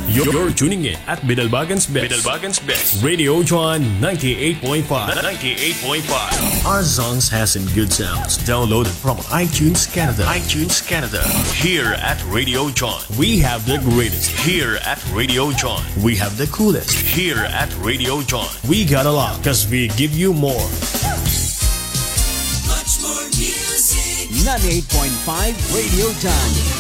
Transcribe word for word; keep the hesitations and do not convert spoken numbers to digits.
You're, you're tuning in at Bidalbagan's Best. Bidalbagan's Best. Radio John ninety-eight point five. ninety-eight point five. Our songs has some good sounds. Downloaded from iTunes Canada. iTunes Canada. Here at Radio John, we have the greatest. Here at Radio John, we have the coolest. Here at Radio John, we got a lot because we give you more. Much more music. ninety-eight point five Radio John.